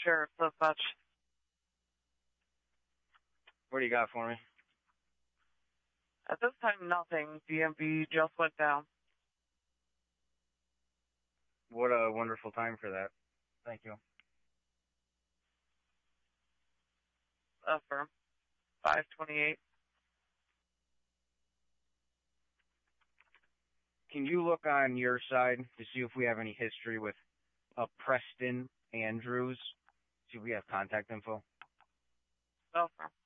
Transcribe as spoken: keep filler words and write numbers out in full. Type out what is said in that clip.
Sheriff Dispatch. What do you got for me? At this time, nothing. D M V just went down. What a wonderful time for that. Thank you. Affirm. five twenty-eight. Can you look on your side to see if we have any history with a Preston Andrews? See if we have contact info. Affirm.